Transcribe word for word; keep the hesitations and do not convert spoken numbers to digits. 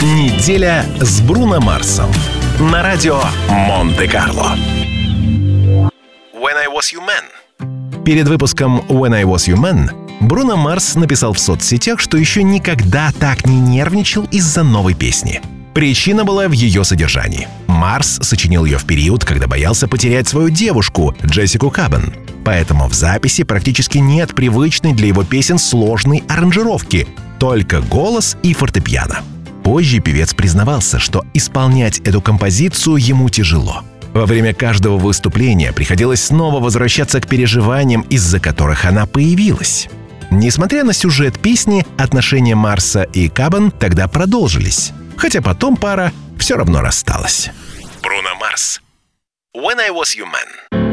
Неделя с Бруно Марсом на радио Монте-Карло. When I Was Your Man. Перед выпуском When I Was Your Man Бруно Марс написал в соцсетях, что еще никогда так не нервничал из-за новой песни. Причина была в ее содержании. Марс сочинил ее в период, когда боялся потерять свою девушку, Джессику Кабан. Поэтому в записи практически нет привычной для его песен сложной аранжировки, только голос и фортепиано. Позже певец признавался, что исполнять эту композицию ему тяжело. Во время каждого выступления приходилось снова возвращаться к переживаниям, из-за которых она появилась. Несмотря на сюжет песни, отношения Марса и Кабан тогда продолжились, хотя потом пара все равно рассталась. Бруно Марс. When I Was Your Man.